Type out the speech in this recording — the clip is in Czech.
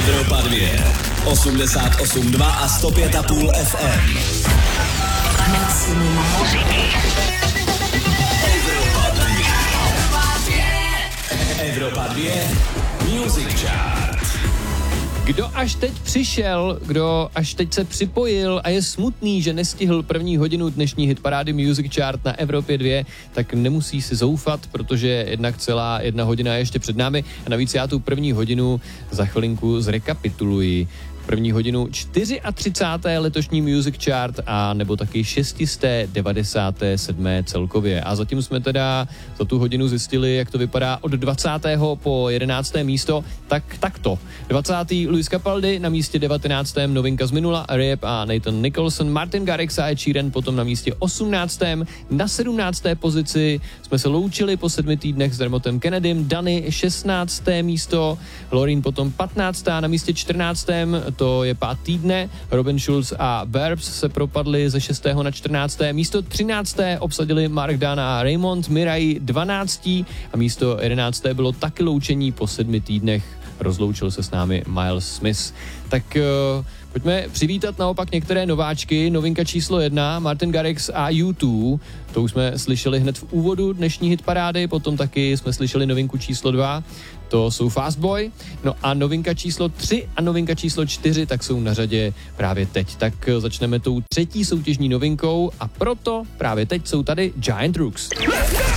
Evropa 2, 88,2 a 105,5 FM. Maximum muziky. Evropa 2 Music Chart. Kdo až teď přišel, kdo až teď se připojil a je smutný, že nestihl první hodinu dnešní hitparády Music Chart na Evropě 2, tak nemusí si zoufat, protože jednak celá 1 hodina je ještě před námi a navíc já tu první hodinu za chvilinku zrekapituluji. První hodinu 34. letošní Music Chart a nebo taky 697. celkově. A zatím jsme teda za tu hodinu zjistili, jak to vypadá od 20. po 11. místo, takto. 20. Luis Capaldi, na místě 19. novinka z minula, Rap a Nathan Nicholson, Martin Garrix a Ed Sheeran potom na místě 18. Na 17. pozici jsme se loučili po 7 týdnech s Dermotem Kennedym, Dany 16. místo, Loreen potom 15. na místě 14. to je 5 týdne, Robin Schulz a Verbs se propadli ze 6. na 14. Místo 13. obsadili Mark Dunn a Raymond Mirai 12. a místo 11. bylo taky loučení po 7 týdnech. Rozloučil se s námi Miles Smith. Tak pojďme přivítat naopak některé nováčky. Novinka číslo 1, Martin Garrix a U2. To už jsme slyšeli hned v úvodu dnešní hitparády, potom taky jsme slyšeli novinku číslo 2. To jsou Fast Boy. No a novinka číslo 3 a novinka číslo 4 tak jsou na řadě právě teď. Tak začneme tou 3. soutěžní novinkou a proto právě teď jsou tady Giant Rooks.